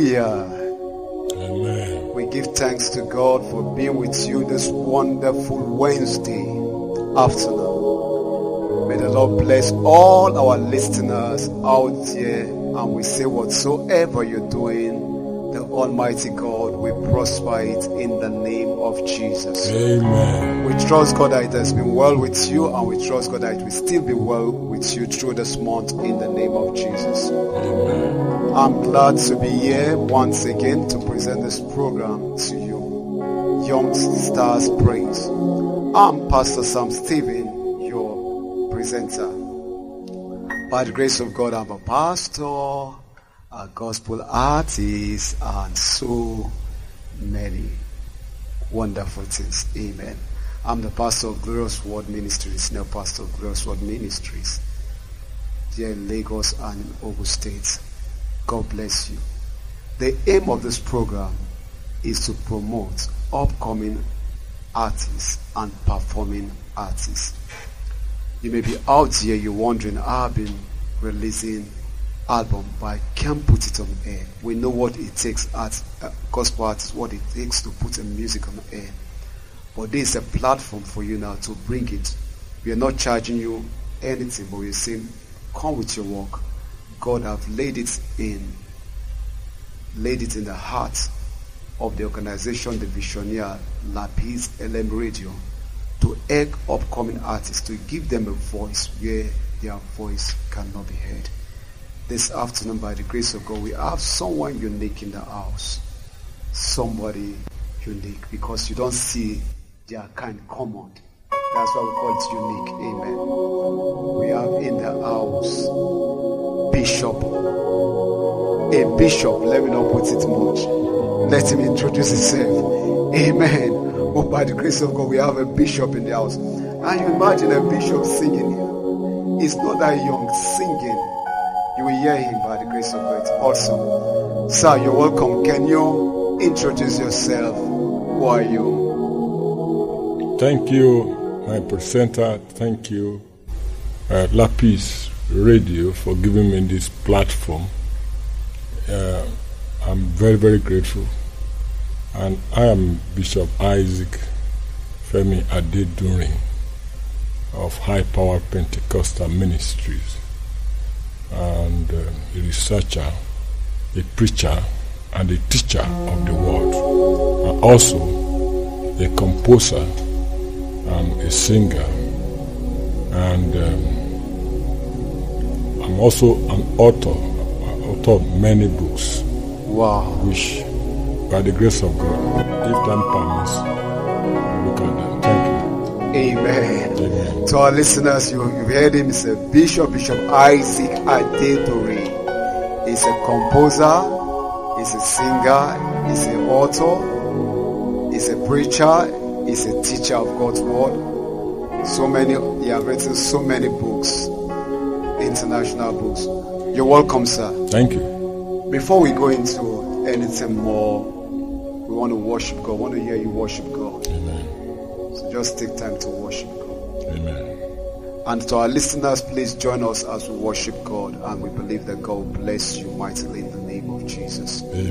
Hallelujah. Amen. We give thanks to God for being with you this wonderful Wednesday afternoon. May the Lord bless all our listeners out there, and we say whatsoever you're doing, the Almighty God will prosper it in the name of Jesus. Amen. We trust God that it has been well with you, and we trust God that it will still be well with you through this month in the name of Jesus. Amen. I'm glad to be here once again to present this program to you. Young Stars Praise. I'm Pastor Sam Stephen, your presenter. By the grace of God, I'm a pastor, a gospel artist, and so many wonderful things. Amen. I'm the pastor of Glorious Word Ministries, now pastor of Glorious Word Ministries, here in Lagos and in Ogun State. God bless you. The aim of this program is to promote upcoming artists and performing artists. You may be out here, you're wondering, I've been releasing album, but I can't put it on air. We know what it takes as gospel artists, what it takes to put a music on air. But this is a platform for you now to bring it. We are not charging you anything, but we're saying, come with your work. God have laid it in the heart of the organization, the visionaire Lapis LM Radio, to egg upcoming artists, to give them a voice where their voice cannot be heard. This afternoon, by the grace of God, we have someone unique in the house. Somebody unique, because you don't see their kind common. That's why we call it unique. Amen. We have in the house Bishop. A bishop, let me not put it much. Let him introduce himself. Amen. Oh, by the grace of God, we have a bishop in the house. And you imagine a bishop singing here. He's not that young, singing. You will hear him by the grace of God. It's awesome. Sir, you're welcome. Can you introduce yourself? Who are you? Thank you, my presenter. Thank you, Lapis Radio, for giving me this platform. I'm very, very grateful. And I am Bishop Isaac Femi Adedurin of High Power Pentecostal Ministries, and a researcher, a preacher, and a teacher of the word, and also a composer and a singer, and I'm also an author of many books. Wow. Which, by the grace of God, if time permits, look at them. Thank you. Amen. Amen. To our listeners, you've heard him. He's a Bishop Isaac Adedore. He's a composer, he's a singer, he's an author, he's a preacher, he's a teacher of God's word. He has written so many books, international books. You're welcome, sir. Thank you. Before we go into anything more, we want to worship God. We want to hear you worship God. Amen. So just take time to worship God. Amen. And to our listeners, please join us as we worship God, and we believe that God will bless you mightily in the name of Jesus. Amen.